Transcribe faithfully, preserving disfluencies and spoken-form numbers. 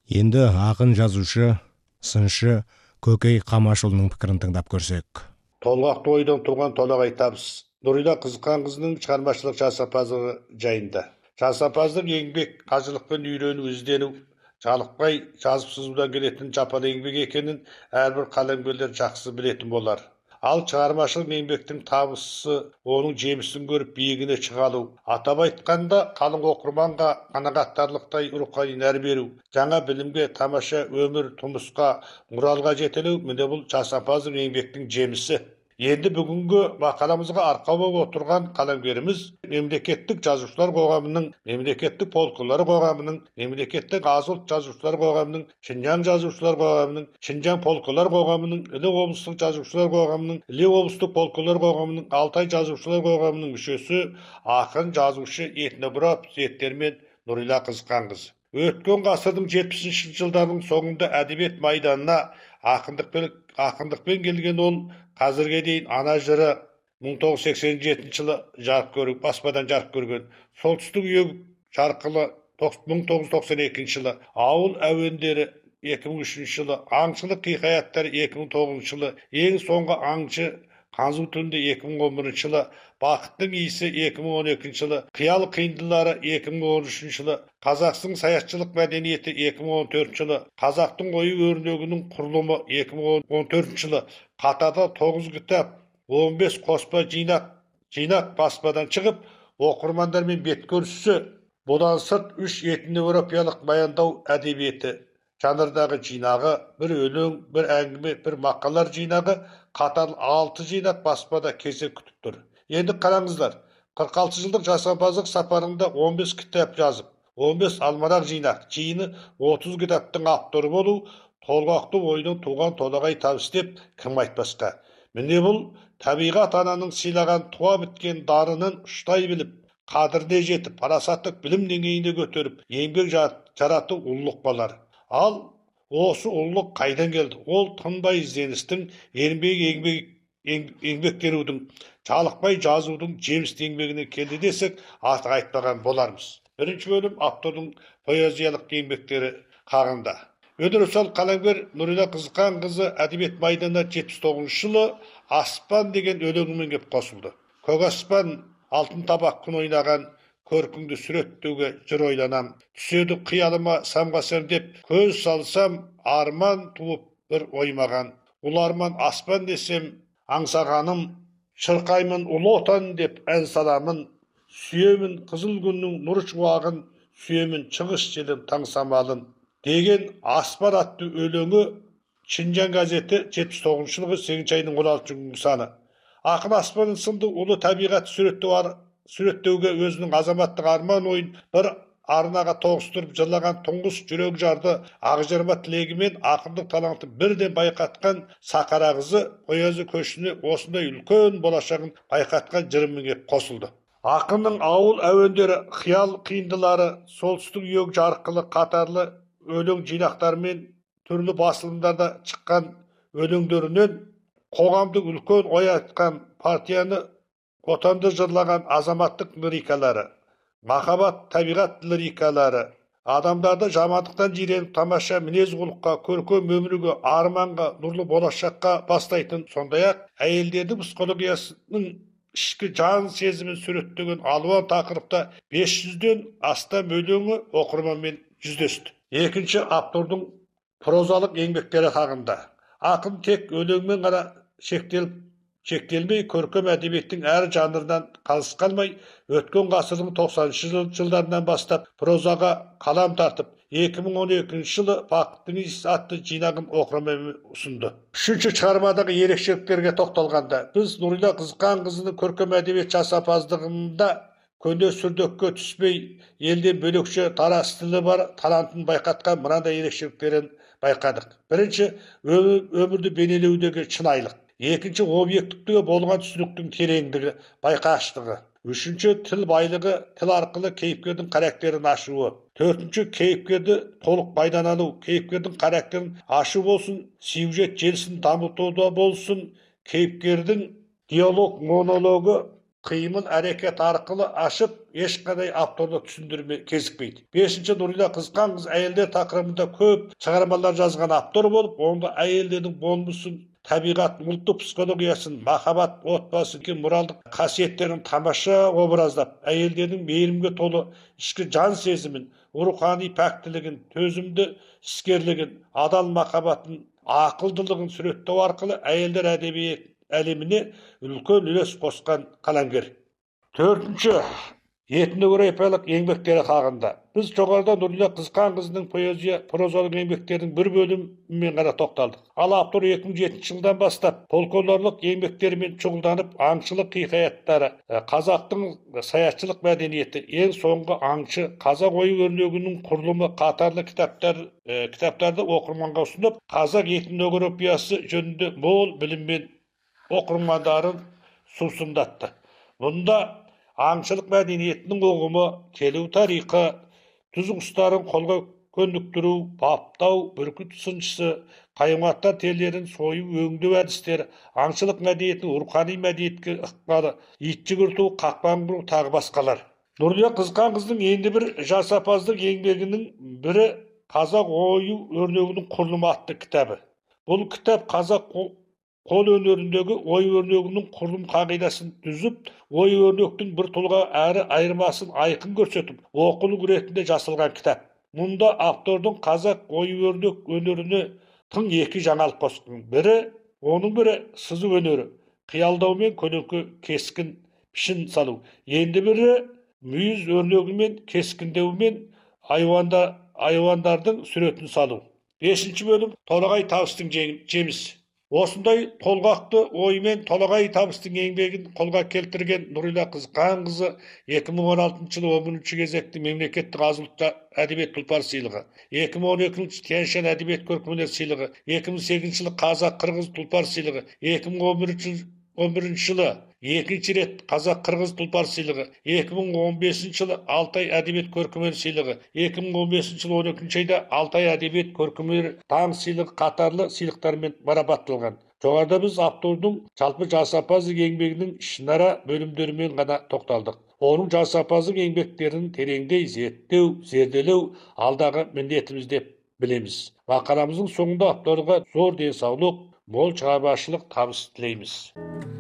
Енді ақын жазушы, сыншы Көкей Қамашұлының пікірін тыңдап көрсек. Толғақты ойдан туған толағай табыс. Нұрила Қызыққанқызының шығармашылық жасампаздығы жайында. Жасампаздық еңбек, қажылықпен үйрену, іздену, жалықпай жазып сызудан келетін жапан еңбек екенін әрбір қаламгерлер жақсы білетін болар. Ал шығармашылық еңбектің табысы оның жемісін көріп биігіне шыға алу. Атап айтқанда, қалың оқырманға қанағаттарлықтай рухани нәр беру, жаңа білімге, тамаша өмір тұрмысқа, мұралға жетелеу, міне бұл жасампаздық еңбектің жемісі. Енді бүгінгі мақаламызға арқау болып отырған қаламгеріміз мемлекеттік жазушылар қоғамының, мемлекеттік полкылар қоғамының, мемлекеттік аз ұлт жазушылар қоғамының, Шинжаң жазушылар қоғамының, Шинжаң полкылар қоғамының, Іле облыстық жазушылар қоғамының, Іле облыстық полкылар қоғамының, Алтай жазушылар қоғамының мүшесі, ақын, жазушы, этнограф, зияткермен Нұрила Қызыққанқызы. Өткен ғасырдың жетпісінші жылдарының соңында әдебиет майданына ақындықпен, ақындықпен келген ол қазірге дейін ана жыры мың тоғыз жүз сексен жетінші жылы жарық көріп, баспадан жарық көрген. Солтүстік үйегі жарқылы мың тоғыз жүз тоқсан екінші жылы, ауыл әуендері екі мың үшінші жылы, аңшылық хикаяттары екі мың тоғызыншы жылы, ең соңғы аңшы Қанзу түнде екі мың он бірінші жылы, Бақыттың иісі екі мың он екінші жылы, Қиял қиындылары екі мың он үшінші жылы, Қазақтың саятшылық мәдениеті екі мың он төртінші жылы, Қазақтың ою-өрнегінің құрылымы екі мың он төртінші жылы, қатарда тоғыз кітап, он бес қоспа жинақ, жинақ баспадан шығып, оқырмандармен бет көрісі, бұдан сырт үш этноевропиялық баяндау әдебиеті жанрдағы жинағы, бір өлең, бір әңгіме, бір мақалар жинағы, қатар алты жинақ баспада кезек күтіп тұр. Енді қараңыздар, қырық алты жылдық жасампаздық сапарында он бес кітап жазып, он бес алмарақ жинақ, жиыны отыз кітаптың авторы болу, толғақты ойдан туған толағай табыс деп кім айтпасқа. Міне бұл табиғат ананың сыйлаған туа біткен дарынын ұштай біліп, қадіріне жетіп, парасаттық білім деңгейіне көтеріп, еңбек жарату ұлылық болар. Ал осы ұлылық қайдан келді? Ол тынбай ізденістің, ерінбей еңбек, еңбектенудің, жалықпай жазудың жемісті еңбегінен келді десек, артық айтпаған болармыз. Бірінші бөлім автордың поэзиялық еңбектері қағында. Өндірісал қаламгер Нұрила Қызыққанқызы әдебиет майданына жетпіс тоғызыншы жылы Аспан деген өлеңімен кеп қосылды. Көк аспан, алтын табақ күн ойнаған, көркіңді суреттеуге жыр ойланам. Түседі қиялыма самғасам деп, көз салсам арман туып бір оймаған. Ұлы арман аспан десем аңсағаным, шырқаймын ұлы отан деп ән саламын. Сүйемін қызыл күннің нұр шуағын, сүйемін шығыс желін таң самалын. Деген Аспан атты өлеңі Шинжаң газеті жетпіс тоғызыншы жылғы сегізінші айының он алтыншы күнгі саны. Ақын аспанын сынды ұлы табиғат суреттеу суреттеуге өзінің азаматтық арман ойын бір арнаға тоғыстырып жырлаған тұңғыш жүрек жарды ақжарма тілегімен ақындық таланты бірден байқатқан Сақара қызы поэзия көшіне осындай үлкен болашағын байқатқан жырымен кеп қосылды. Ақынның ауыл әуендері, қиял қиындылары, солтүстік үйегі жарқылы қатарлы өлең жинақтарымен түрлі басылымдарда шыққан өлеңдерінен қоғамдық үлкен ой айтқан, партияны, отанды жырлаған азаматтық лирикалары, махаббат, табиғат лирикалары, адамдарды жамандықтан жиреніп тамаша мінез құлыққа, көркем өмірге, арманға, нұрлы болашаққа бастайтын, сондай-ақ әйелдердің психологиясының ішкі жан сезімін суреттеген алуан тақырыпта бес жүзден астам өлеңі оқырманмен жүздесті. Екінші автордың прозалық еңбектері хағында. Ақын тек өлеңмен ғана шектеліп шектелмей, көркем әдебиеттің әр жанрынан қалыс қалмай, өткен ғасырдың тоқсаныншы жылдарынан бастап прозаға қалам тартып, екі мың он екінші жылы Бақыттың иісі атты жинағын оқырманға ұсынды. Үшінші шығармадағы ерекшеліктерге тоқталғанда, біз Нұрила Қызыққанқызының көркем әдебиет жасампаздығында көне сүрдекке түспей, елден бөлекше дара стилі бар талантын байқатқан мынандай ерекшеліктерін байқадық. Бірінші, өмірді бейнелеудегі шынайылық. Екінші, объективтігі болған түсініктің тереңдігі, байқаштығы. Үшінші, тіл байлығы, тіл арқылы кейіпкердің характерін ашуы. Төртінші, кейіпкерді толық пайдалану, кейіпкердің характерін ашу болсын, сюжет желісін дамытуда болсын, кейіпкердің диалог монологы кыймыл әрекет арқылы ашып, ешқандай авторлық түсіндірме кезікпейді. Бешінші Нұрила Қызқан қыз әйелдер тақырыбында көп шығармалар жазған автор болып, онда әйелдердің болмысын, табиғат, ұлттық психологиясын, махаббат, отбасы, моральдық қасиеттерін тамаша образдап, әйелдердің мейірімге толы ішкі жан сезімін, рухани пәктілігін, төзімді іскерлігін, адал махаббатын, ақылдылығын суреттеу арқылы әйелдер әдебиет әлеміне үлкен үлес қосқан қаламгер. Төртінші, этнографиялық еңбектері хағында. Біз жоғарыда Нұрила Қызқан қызының поэзия прозалық еңбектерінің бір бөлімімен ғана тоқталдық. Ал автор екі мың жетінші жылдан бастап фольклорлық еңбектерімен шұғылданып, аңшылық хикаяттары, қазақтың саятшылық мәдениеті, ең соңғы аңшы, қазақ ою-өрнегінің құрылымы қатарлы кітаптар, кітаптарды оқырманға ұсынып, қазақ этнографиясы жөнінде мол біліммен оқырмандарын сусындатты. Мұнда аңшылық мәдениетінің ұғымы, келу тарихы, түз құстарын қолға көндіктіру, баптау, бүркіт сыншысы, қайыңаттар телерін сойу, өңдеу әдістері, аңшылық мәдениетінің рухани мәдениетке ықпалы, ит жүгірту, қақпан құру, тағы басқалар. Нұрила Қызқан қыздың енді бір жасампаздық еңбегінің бірі қазақ ою өрнегінің құрылымы атты кітабы. Бұл кітап қазақ қол өнеріндегі ой өрнегінің құрылым қағидасын түзіп, ой өрнектің бір тұлға әрі айырмасын айқын көрсетіп, оқулық ретінде жасалған кітап. Мұнда автордың қазақ ой өрнек өнеріне тың екі жаңалық қосқан. Бірі, оның бірі сызу өнері, қиялдаумен көлеңке кескін пішін салу. Енді бірі мүйіз өрнегімен кескіндеумен айуандардың суретін салу. Бесінші бөлім Толағай табыстың жемісі. Осындай толғақты оймен Толағай табыстың еңбегін қолға келтірген Нұрила Қызқан қызы екі мың он алтыншы жылы он бірінші кезекті мемлекеттік аз ұлтты әдебиет тұлпар сыйлығы, екі мың он екінші Тянь-Шань әдебиет көркемөнер сыйлығы, екі мың сегізінші жылы Қазақ-Қырғыз тұлпар сыйлығы, екі мың он бірінші жылы екінші рет Қазақ-Қырғыз тұлпар сыйлығы, екі мың он бесінші жылы Алтай әдебиет көркемөнер сыйлығы, екі мың он бесінші жылы он екінші айда Алтай әдебиет көркемөнер таң сыйлығы қатарлы сыйлықтармен марапатталған. Жоғарыда біз автордың жалпы жасампаздық еңбегінің ішінара бөлімдерімен ғана тоқталдық. Оның жасампаздық еңбектерін тереңдей зерттеу, зерделеу алдағы міндетіміз деп білеміз. Мақаламыздың соңында авторға зор денсаулық, мол шығармашылық табыс тілейміз.